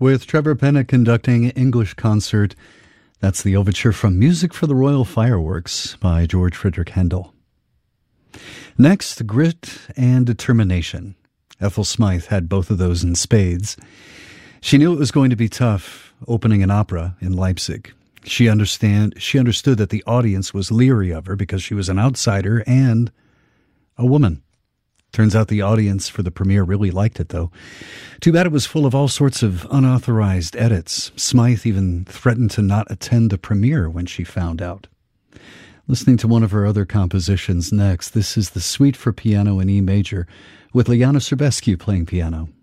with Trevor Pennock conducting English concert. That's the overture from Music for the Royal Fireworks by George Frederick Handel. Next, Grit and Determination. Ethel Smythe had both of those in spades. She knew it was going to be tough opening an opera in Leipzig. She understood that the audience was leery of her because she was an outsider and a woman. Turns out the audience for the premiere really liked it, though. Too bad it was full of all sorts of unauthorized edits. Smythe even threatened to not attend the premiere when she found out. Listening to one of her other compositions next, this is the Suite for Piano in E major, with Liana Serbescu playing piano.